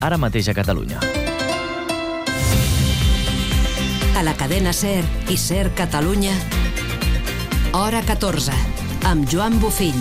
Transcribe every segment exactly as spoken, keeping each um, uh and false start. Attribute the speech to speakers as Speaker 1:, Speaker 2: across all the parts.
Speaker 1: ara mateix a Catalunya.
Speaker 2: A la cadena SER i SER Catalunya, hora catorze, amb Joan Bofill.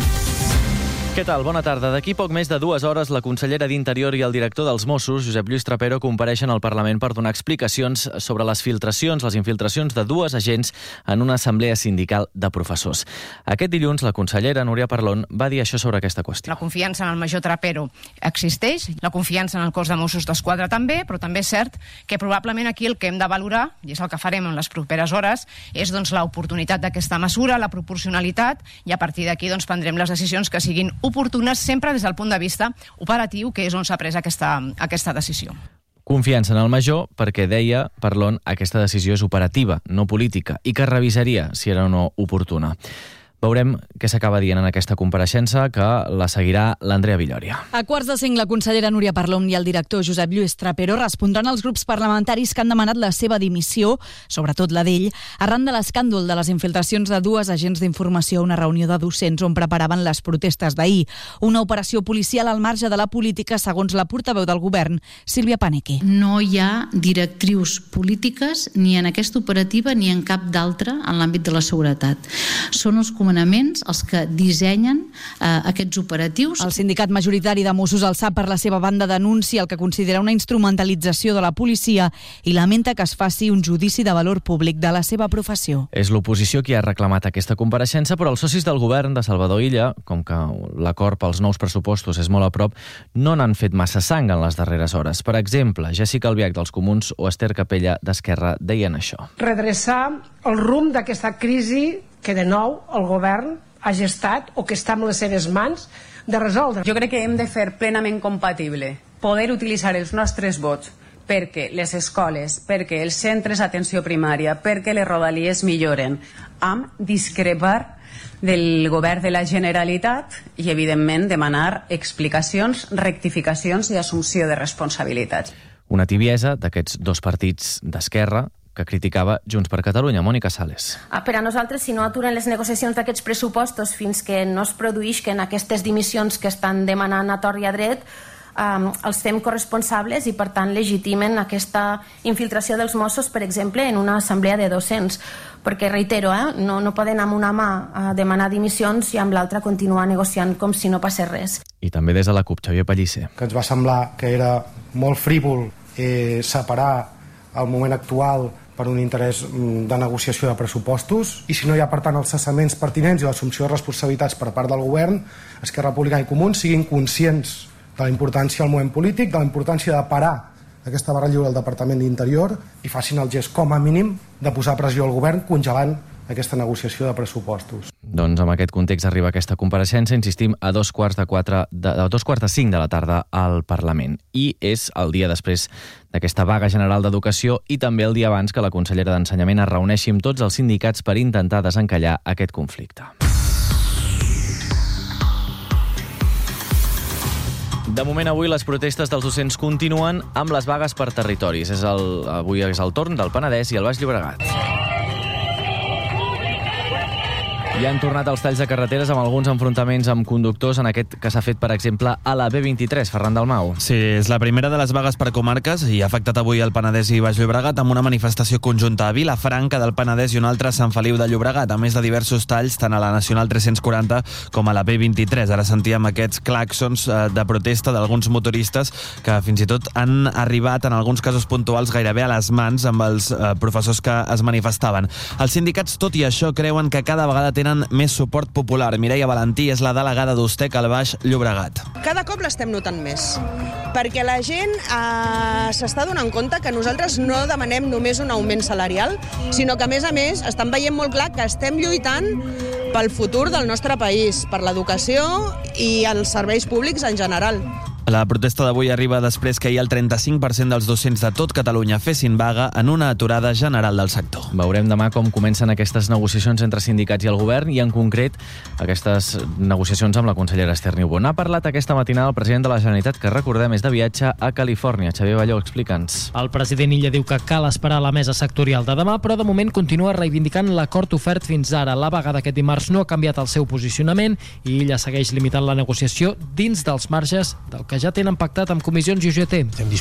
Speaker 1: Què tal? Bona tarda. D'aquí poc més de dues hores, la consellera d'Interior i el director dels Mossos, Josep Lluís Trapero, compareixen al Parlament per donar explicacions sobre les filtracions, les infiltracions de dues agents en una assemblea sindical de professors. Aquest dilluns, la consellera Núria Parlon va dir això sobre aquesta qüestió.
Speaker 3: La confiança en el major Trapero existeix, la confiança en el cos de Mossos d'Esquadra també, però també és cert que probablement aquí el que hem de valorar, i és el que farem en les properes hores, és doncs, l'oportunitat d'aquesta mesura, la proporcionalitat, i a partir d'aquí doncs, prendrem les decisions que siguin oportunes sempre des del punt de vista operatiu, que és on s'ha pres aquesta, aquesta decisió.
Speaker 1: Confiança en el major perquè, deia Parlon, aquesta decisió és operativa, no política, i que revisaria si era o no oportuna. Veurem què s'acaba dient en aquesta compareixença, que la seguirà l'Andrea Villòria.
Speaker 4: A quarts de cinc, la consellera Núria Parlon i el director Josep Lluís Trapero respondran als grups parlamentaris que han demanat la seva dimissió, sobretot la d'ell, arran de l'escàndol de les infiltracions de dues agents d'informació a una reunió de docents on preparaven les protestes d'ahir. Una operació policial al marge de la política, segons la portaveu del govern, Sílvia Paneque.
Speaker 5: No hi ha directrius polítiques ni en aquesta operativa ni en cap d'altra en l'àmbit de la seguretat. Són els els que dissenyen eh, aquests operatius.
Speaker 4: El sindicat majoritari de Mossos, el S A P, per la seva banda denuncia el que considera una instrumentalització de la policia i lamenta que es faci un judici de valor públic de la seva professió.
Speaker 1: És l'oposició qui ha reclamat aquesta compareixença, però els socis del govern de Salvador Illa, com que l'acord pels nous pressupostos és molt a prop, no n'han fet massa sang en les darreres hores. Per exemple, Jessica Albiach dels Comuns o Esther Capella d'Esquerra deien això.
Speaker 6: Redreçar el rumb d'aquesta crisi que de nou el govern ha gestat o que està en les seves mans de resoldre.
Speaker 7: Jo crec que hem de fer plenament compatible poder utilitzar els nostres vots perquè les escoles, perquè els centres d'atenció primària, perquè les rodalies milloren, amb discrepar del govern de la Generalitat i, evidentment, demanar explicacions, rectificacions i assumpció de responsabilitats.
Speaker 1: Una tibiesa d'aquests dos partits d'Esquerra que criticava Junts per Catalunya. Mònica Sales.
Speaker 8: Per a nosaltres, si no aturen les negociacions d'aquests pressupostos fins que no es produïsquen aquestes dimissions que estan demanant a tort i a dret, um, els fem corresponsables i, per tant, legitimen aquesta infiltració dels Mossos, per exemple, en una assemblea de docents. Perquè, reitero, eh, no, no poden amb una mà a demanar dimissions i amb l'altra continuar negociant com si no passés res.
Speaker 1: I també des de la CUP, Xavier Pellicer.
Speaker 9: Que ens va semblar que era molt frívol eh, separar el moment actual per un interès de negociació de pressupostos, i si no hi ha, per tant, els cessaments pertinents i l'assumpció de responsabilitats per part del govern, Esquerra Republicana i Comuns siguin conscients de la importància del moment polític, de la importància de parar aquesta barra lliure del Departament d'Interior i facin el gest, com a mínim, de posar pressió al govern congelant aquesta negociació de pressupostos.
Speaker 1: Doncs amb aquest context arriba aquesta compareixença, insistim, a dos quarts de quatre, de, a dos quarts de cinc de la tarda al Parlament. I és el dia després d'aquesta vaga general d'educació i també el dia abans que la consellera d'Ensenyament es reuneixi amb tots els sindicats per intentar desencallar aquest conflicte. De moment, avui les protestes dels docents continuen amb les vagues per territoris. És el, avui és el torn del Penedès i el Baix Llobregat. I han tornat els talls de carreteres amb alguns enfrontaments amb conductors, en aquest que s'ha fet, per exemple, a la B vint-i-tres, Ferran Dalmau.
Speaker 10: Sí, és la primera de les vagues per comarques i ha afectat avui el Penedès i Baix Llobregat amb una manifestació conjunta a Vilafranca del Penedès i una altra a Sant Feliu de Llobregat, a més de diversos talls tant a la Nacional tres-cents quaranta com a la B vint-i-tres. Ara sentíem aquests clàxons de protesta d'alguns motoristes que fins i tot han arribat, en alguns casos puntuals, gairebé a les mans amb els eh, professors que es manifestaven. Els sindicats, tot i això, creuen que cada vegada tenen més suport popular. Mireia Valentí és la delegada d'Ustec al Baix Llobregat.
Speaker 11: Cada cop l'estem notant més, perquè la gent eh, s'està donant compte que nosaltres no demanem només un augment salarial, sinó que, a més a més, estan veient molt clar que estem lluitant pel futur del nostre país, per l'educació i els serveis públics en general.
Speaker 10: La protesta d'avui arriba després que ahir el trenta-cinc per cent dels docents de tot Catalunya fessin vaga en una aturada general del sector.
Speaker 1: Veurem demà com comencen aquestes negociacions entre sindicats i el govern i, en concret, aquestes negociacions amb la consellera Esther Niubó. N'ha parlat aquesta matinada el president de la Generalitat, que recordem és de viatge a Califòrnia. Xavier Balló, explica'ns.
Speaker 12: El president Illa diu que cal esperar la mesa sectorial de demà, però de moment continua reivindicant l'acord ofert fins ara. La vaga d'aquest dimarts no ha canviat el seu posicionament i Illa segueix limitant la negociació dins dels marges del que ja tenen pactat amb comissions i U G T.
Speaker 13: Estem